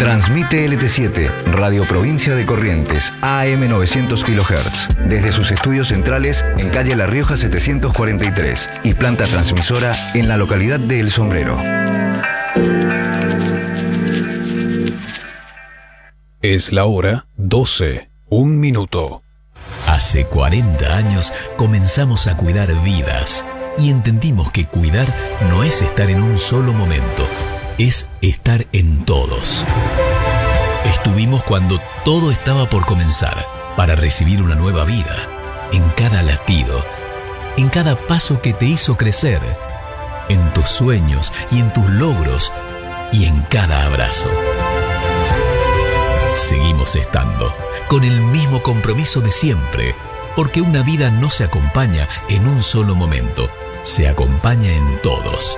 Transmite LT7, Radio Provincia de Corrientes, AM 900 kHz, desde sus estudios centrales en calle La Rioja 743 y planta transmisora en la localidad de El Sombrero. Es la hora 12, 1 minuto. Hace 40 años comenzamos a cuidar vidas y entendimos que cuidar no es estar en un solo momento, es estar en todos. Estuvimos cuando todo estaba por comenzar, para recibir una nueva vida, en cada latido, en cada paso que te hizo crecer, en tus sueños y en tus logros y en cada abrazo. Seguimos estando, con el mismo compromiso de siempre, porque una vida no se acompaña en un solo momento, se acompaña en todos.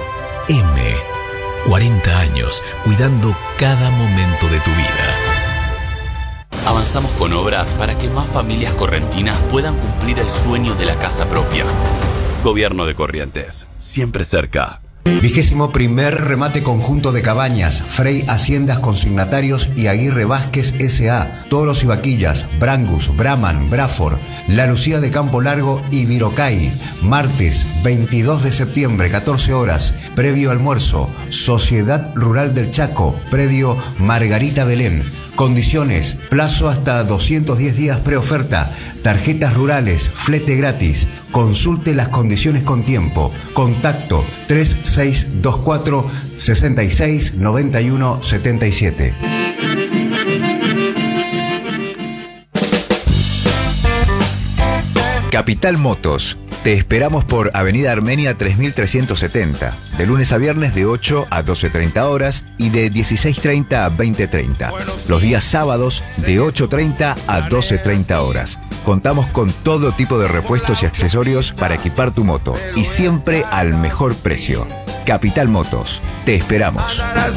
40 años cuidando cada momento de tu vida. Avanzamos con obras para que más familias correntinas puedan cumplir el sueño de la casa propia. Gobierno de Corrientes, siempre cerca. 21º remate conjunto de cabañas, Frey Haciendas Consignatarios y Aguirre Vázquez S.A., Toros y Vaquillas, Brangus, Brahman, Brafor, La Lucía de Campo Largo y Virocay. Martes 22 de septiembre, 14 horas, previo almuerzo, Sociedad Rural del Chaco, predio Margarita Belén. Condiciones: plazo hasta 210 días preoferta, tarjetas rurales, flete gratis. Consulte las condiciones con tiempo. Contacto 3624 66 91 77. Capital Motos. Te esperamos por Avenida Armenia 3370, de lunes a viernes de 8 a 12:30 horas y de 16:30 a 20:30. Los días sábados de 8:30 a 12:30 horas. Contamos con todo tipo de repuestos y accesorios para equipar tu moto y siempre al mejor precio. Capital Motos. Te esperamos.